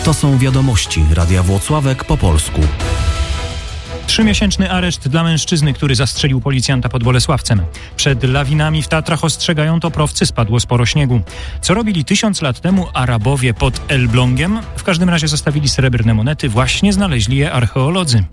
To są wiadomości Radia Włocławek po polsku. 3-miesięczny areszt dla mężczyzny, który zastrzelił policjanta pod Bolesławcem. Przed lawinami w Tatrach ostrzegają toprowcy, spadło sporo śniegu. Co robili 1000 lat temu Arabowie pod Elblągiem? W każdym razie zostawili srebrne monety, właśnie znaleźli je archeolodzy.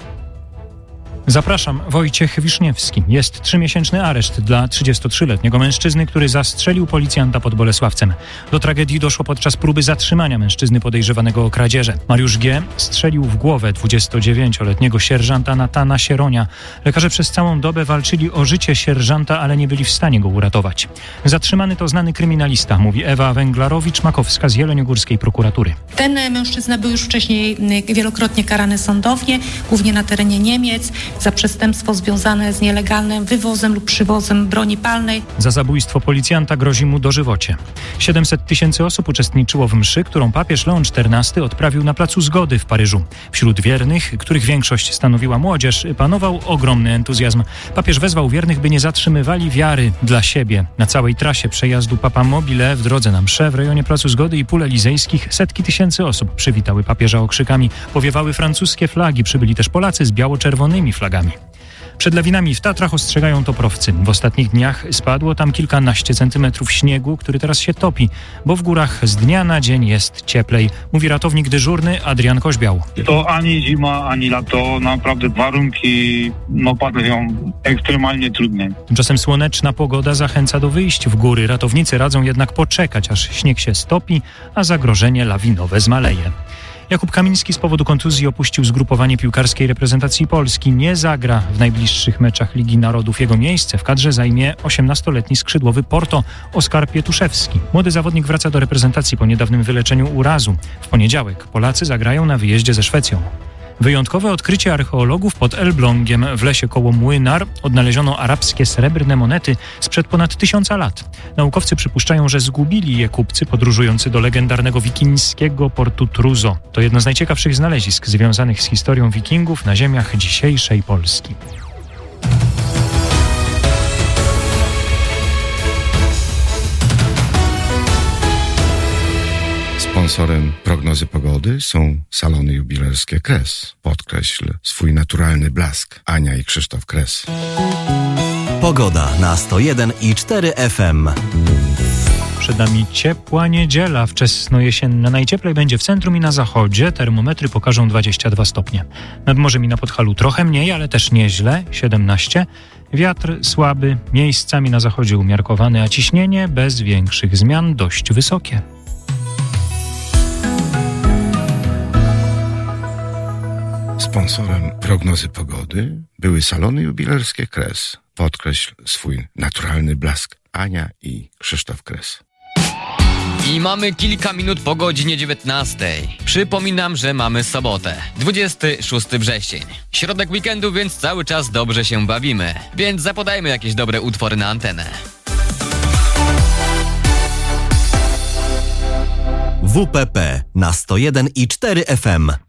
Zapraszam, Wojciech Wiszniewski. Jest 3-miesięczny areszt dla 33-letniego mężczyzny, który zastrzelił policjanta pod Bolesławcem. Do tragedii doszło podczas próby zatrzymania mężczyzny podejrzewanego o kradzieże. Mariusz G. strzelił w głowę 29-letniego sierżanta Natana Sieronia. Lekarze przez całą dobę walczyli o życie sierżanta, ale nie byli w stanie go uratować. Zatrzymany to znany kryminalista, mówi Ewa Węglarowicz-Makowska z Jeleniogórskiej Prokuratury. Ten mężczyzna był już wcześniej wielokrotnie karany sądownie, głównie na terenie Niemiec, za przestępstwo związane z nielegalnym wywozem lub przywozem broni palnej. Za zabójstwo policjanta grozi mu dożywocie. 700 000 osób uczestniczyło w mszy, którą papież Leon XIV odprawił na Placu Zgody w Paryżu. Wśród wiernych, których większość stanowiła młodzież, panował ogromny entuzjazm. Papież wezwał wiernych, by nie zatrzymywali wiary dla siebie. Na całej trasie przejazdu Papa Mobile w drodze na mszę w rejonie Placu Zgody i Pól Elizejskich setki tysięcy osób przywitały papieża okrzykami. Powiewały francuskie flagi, przybyli też Polacy z biało-czerwonymi flagami. Przed lawinami w Tatrach ostrzegają toprowcy. W ostatnich dniach spadło tam kilkanaście centymetrów śniegu, który teraz się topi, bo w górach z dnia na dzień jest cieplej, mówi ratownik dyżurny Adrian Koźbiał. To ani zima, ani lato, naprawdę warunki padają ekstremalnie trudne. Tymczasem słoneczna pogoda zachęca do wyjść w góry. Ratownicy radzą jednak poczekać, aż śnieg się stopi, a zagrożenie lawinowe zmaleje. Jakub Kamiński z powodu kontuzji opuścił zgrupowanie piłkarskiej reprezentacji Polski. Nie zagra w najbliższych meczach Ligi Narodów. Jego miejsce w kadrze zajmie 18-letni skrzydłowy Porto Oskar Pietuszewski. Młody zawodnik wraca do reprezentacji po niedawnym wyleczeniu urazu. W poniedziałek Polacy zagrają na wyjeździe ze Szwecją. Wyjątkowe odkrycie archeologów pod Elblągiem w lesie koło Młynar. Odnaleziono arabskie srebrne monety sprzed ponad 1000 lat. Naukowcy przypuszczają, że zgubili je kupcy podróżujący do legendarnego wikińskiego portu Truzo. To jedno z najciekawszych znalezisk związanych z historią wikingów na ziemiach dzisiejszej Polski. Sponsorem prognozy pogody są salony jubilerskie Kres. Podkreśl swój naturalny blask. Ania i Krzysztof Kres. Pogoda na 101,4 FM. Przed nami ciepła niedziela, wczesnojesienna. Najcieplej będzie w centrum i na zachodzie. Termometry pokażą 22 stopnie. Nad morzem i na Podhalu trochę mniej, ale też nieźle, 17. Wiatr słaby, miejscami na zachodzie umiarkowany, a ciśnienie bez większych zmian dość wysokie. Sponsorem prognozy pogody były salony jubilerskie Kres. Podkreśl swój naturalny blask. Ania i Krzysztof Kres. I mamy kilka minut po godzinie 19. Przypominam, że mamy sobotę, 26 wrzesień. Środek weekendu, więc cały czas dobrze się bawimy. Więc zapodajmy jakieś dobre utwory na antenę. WPP na 101,4 FM.